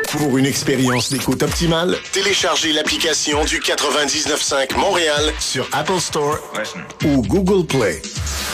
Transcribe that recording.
Pour une expérience d'écoute optimale, téléchargez l'application du 99.5 Montréal sur Apple Store ou Google Play.